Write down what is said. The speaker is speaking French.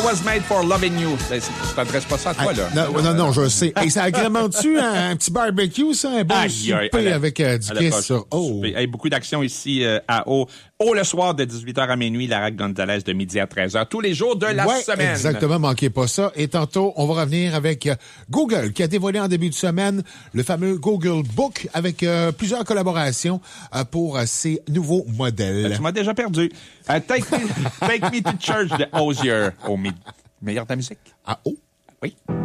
was made for loving you. Tu t'adresses pas ça à toi, là. Non, je sais. Et ça agrémente-tu un petit barbecue, ça? Un bon souper avec du Kiss sur O. Beaucoup d'action ici à O. O le soir de 18h à minuit, la Rac Gonzalez de midi à 13h, tous les jours de la semaine. Exactement, manquez pas ça. Et tantôt, on va revenir avec Google, qui a dévoilé en début de semaine le fameux Google Book avec plusieurs collaborations pour ses nouveaux modèles. Tu m'as déjà perdu. Take Me to Church de Hozier. Au meilleur de la musique. Ah, oh? Oui.